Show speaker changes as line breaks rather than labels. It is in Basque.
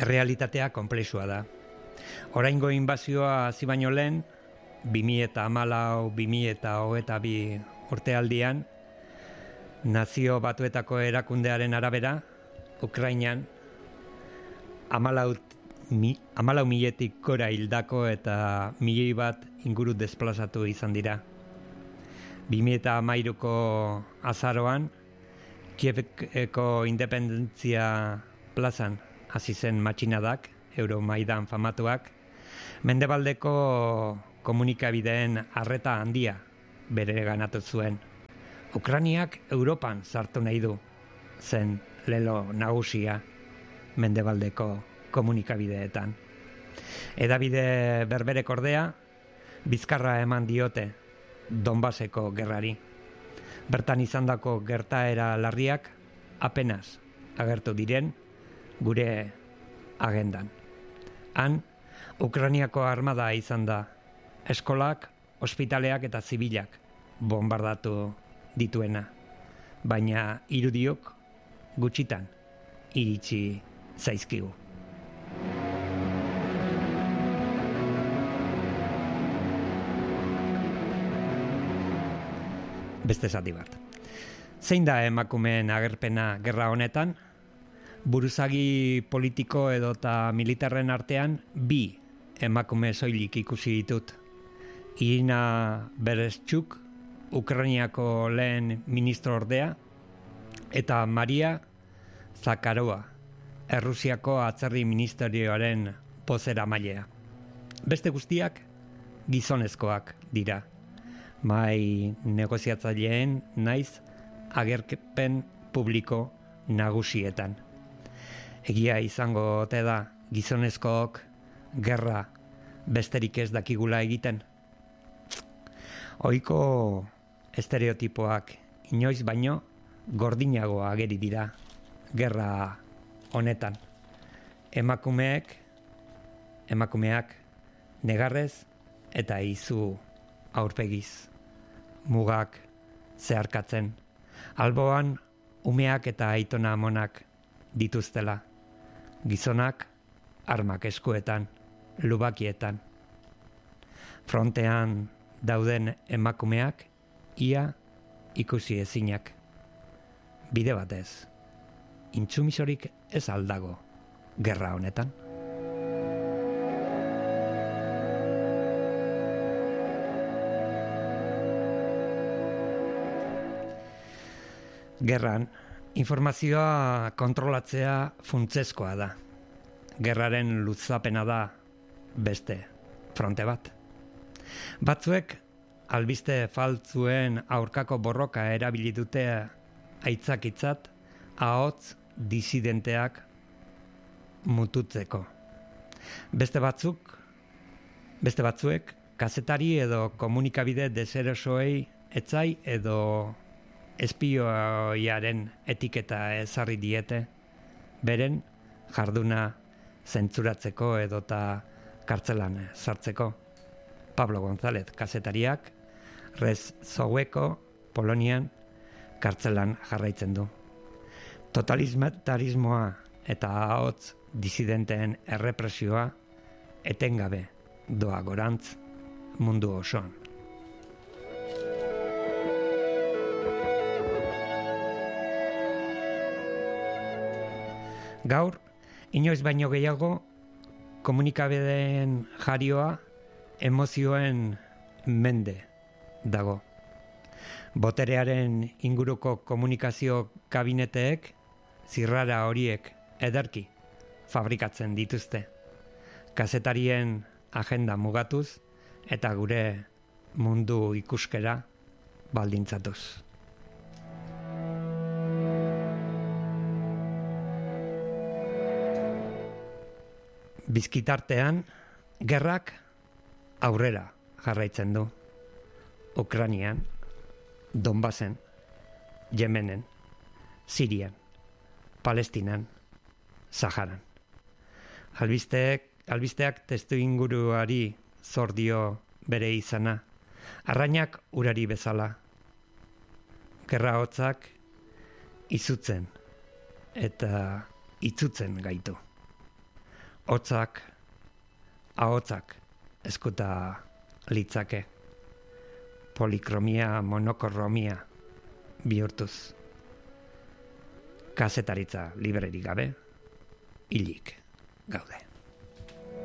Errealitatea konplexua da. Oraingo inbazioa hasi baino lehen, 2014-2022 urtealdian, Nazio Batuetako erakundearen arabera, Ukrainan 14.000 gora hildako eta 1.000 inguru desplazatu izan dira. 2013ko azaroan, Kieveko independentzia plazan hasi zen matxinadak, Euromaidan famatuak, Mendebaldeko komunikabideen arreta handia bere ganatu zuen. Ukrainiak Europan sartu nahi du, zen lelo nagusia Mendebaldeko komunikabideetan. Hedabide berberek ordea, bizkarra eman diote Donbaseko gerrari. Bertan izandako gertaera larriak apenas agertu diren gure agendan. Han, Ukrainiako armada izan da, eskolak, ospitaleak eta zibilak bombardatu dituena, baina irudiok gutxitan iritsi zaizkigu. Beste zati bat. Zein da emakumeen agerpena gerra honetan? Buruzagi politiko edota militarren artean bi emakume soilik ikusi ditut. Irina Bereztxuk, Ukrainiako lehen ministro ordea, eta Maria Zakharova, Errusiako atzerri ministerioaren bozeramailea. Beste guztiak gizonezkoak dira. Mai negoziatzaileen naiz agerpen publiko nagusietan. Egia izango ote da gizonezkook gerra besterik ez dakigula egiten. Ohiko estereotipoak inoiz baino gordinago ageri dira gerra honetan. Emakumeak negarrez eta izu aurpegiz, mugak zeharkatzen, alboan umeak eta aitona amonak dituztela, gizonak armak eskuetan, lubakietan. Frontean dauden emakumeak ia ikusi ezinak. Bide batez, intsumisorik ez aldago gerra honetan. Gerran, informazioa kontrolatzea funtsezkoa da. Gerraren luzapena da beste fronte bat. Batzuek albiste faltzuen aurkako borroka erabili dute aitzakitzat ahots disidenteak mututzeko. Beste batzuek kazetari edo komunikabide deserosoei etzai edo espioiaren etiketa ezarri diete, beren jarduna zentzuratzeko edota kartzelan sartzeko. Pablo González kazetariak Rez Zoueko Polonian kartzelan jarraitzen du. Totalitarismoa eta ahots disidenteen errepresioa etengabe doa gorantz mundu osoan. Gaur, inoiz baino gehiago, komunikabideen jarioa emozioen mende dago. Boterearen inguruko komunikazio kabineteek zirrara horiek ederki fabrikatzen dituzte. Kazetarien agenda mugatuz eta gure mundu ikuskera baldintzatuz. Bizkitartean, gerrak aurrera jarraitzen du. Ukrainian, Donbasen, Yemenen, Sirian, Palestinan, Saharan. Albisteak testu inguruari zor dio bere izana. Arrainak urari bezala. Gerra hotzak izutzen eta itzutzen gaitu. hotzak, ahotzak eskuta litzake, polikromia, monokromia bihurtuz, kazetaritza librerik gabe, hilik gaude.